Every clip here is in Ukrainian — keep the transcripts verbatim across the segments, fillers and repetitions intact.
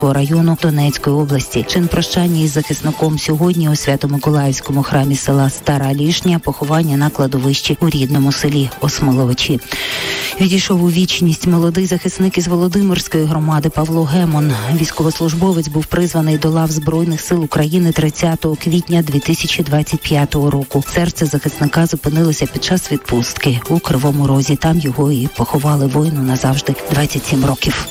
району Донецької області. Чин прощання із захисником сьогодні у Свято-Миколаївському храмі села Стара Лішня, поховання на кладовищі у рідному селі Осмоловичі. Відійшов у вічність молодий захисник із Володимирської громади Павло Гемон. Військовослужбовець був призваний до лав Збройних сил України тридцятого квітня дві тисячі двадцять п'ятого року. Серце захисника зупинилося під час відпустки у Кривому Розі. Там його і поховали воїну назавжди двадцять сім років.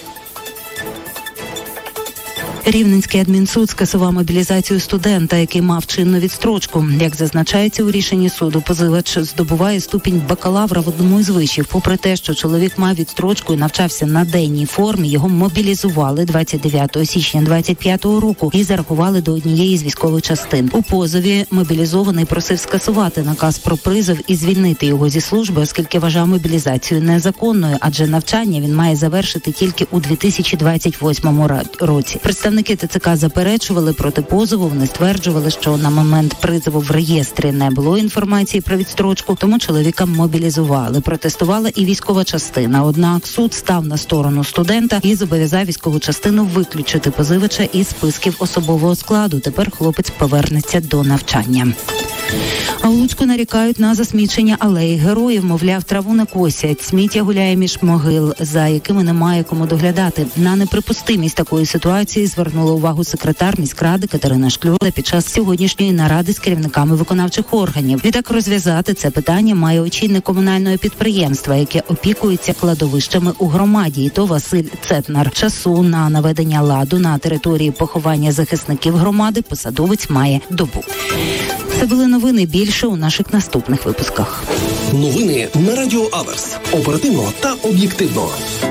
Рівненський адмінсуд скасував мобілізацію студента, який мав чинну відстрочку. Як зазначається у рішенні суду, позивач здобуває ступінь бакалавра в одному із вишів. Попри те, що чоловік мав відстрочку і навчався на денній формі, його мобілізували двадцять дев'ятого січня двадцять п'ятого року і зарахували до однієї з військових частин. У позові мобілізований просив скасувати наказ про призов і звільнити його зі служби, оскільки вважав мобілізацію незаконною, адже навчання він має завершити тільки у дві тисячі двадцять восьмому році. Представники ТЦК заперечували проти позову. Вони стверджували, що на момент призову в реєстрі не було інформації про відстрочку, тому чоловіка мобілізували. Протестувала і військова частина. Однак суд став на сторону студента і зобов'язав військову частину виключити позивача із списків особового складу. Тепер хлопець повернеться до навчання. А у Луцьку нарікають на засмічення алеї героїв. Мовляв, траву не косять, сміття гуляє між могил, за якими немає кому доглядати. На неприпустимість такої ситуації звернула увагу секретар міськради Катерина Шкльода під час сьогоднішньої наради з керівниками виконавчих органів. Відтак розв'язати це питання має очільник комунального підприємства, яке опікується кладовищами у громаді. І то Василь Цетнар. Часу на наведення ладу на території поховання захисників громади посадовець має добу. Це були новини. Більше у наших наступних випусках. Новини на Радіо Аверс. Оперативно та об'єктивно.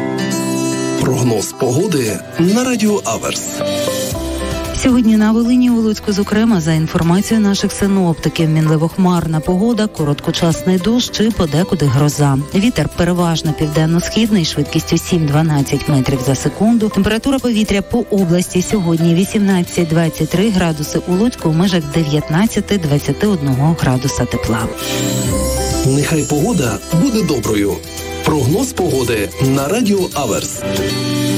Прогноз погоди на Радіо Аверс. Сьогодні на Волині, у Луцьку, зокрема, за інформацією наших синоптиків, мінливо-хмарна погода, короткочасний дощ і подекуди гроза. Вітер переважно південно-східний, швидкістю сім-дванадцять метрів за секунду. Температура повітря по області сьогодні вісімнадцять-двадцять три градуси, у Луцьку в межах дев'ятнадцять-двадцять один градуса тепла. Нехай погода буде доброю. Прогноз погоди на Радіо Аверс.